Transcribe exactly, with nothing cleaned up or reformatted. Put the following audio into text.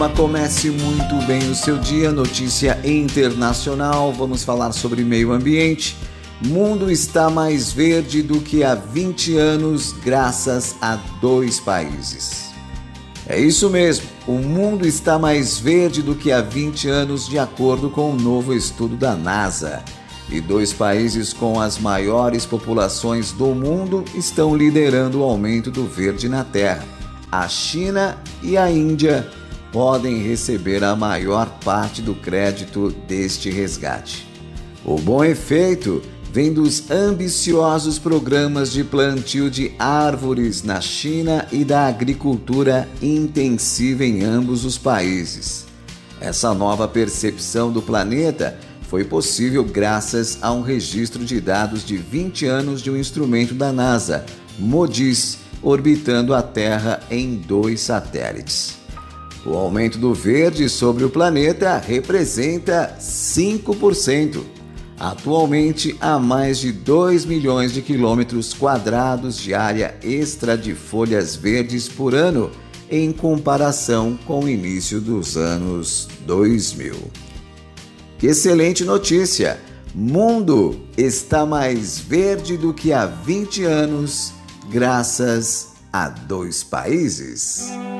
Comece muito bem o seu dia. Notícia internacional, vamos falar sobre meio ambiente. Mundo está mais verde do que há vinte anos graças a dois países. É isso mesmo, o mundo está mais verde do que há vinte anos de acordo com um novo estudo da NASA. E dois países com as maiores populações do mundo estão liderando o aumento do verde na Terra. A China e a Índia podem receber a maior parte do crédito deste resgate. O bom efeito vem dos ambiciosos programas de plantio de árvores na China e da agricultura intensiva em ambos os países. Essa nova percepção do planeta foi possível graças a um registro de dados de vinte anos de um instrumento da NASA, MODIS, orbitando a Terra em dois satélites. O aumento do verde sobre o planeta representa cinco por cento. Atualmente, há mais de dois milhões de quilômetros quadrados de área extra de folhas verdes por ano, em comparação com o início dos anos dois mil. Que excelente notícia! Mundo está mais verde do que há vinte anos, graças a dois países.